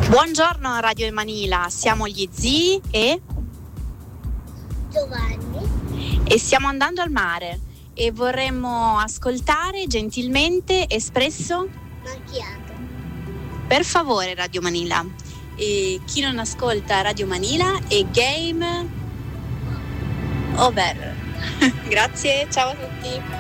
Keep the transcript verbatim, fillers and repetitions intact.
Buongiorno a Radio Emanuela, siamo gli zii e Giovanni e stiamo andando al mare e vorremmo ascoltare gentilmente Espresso Macchiato. per favore Radio Manila. E chi non ascolta Radio Manila è Game Over. Grazie, ciao a tutti.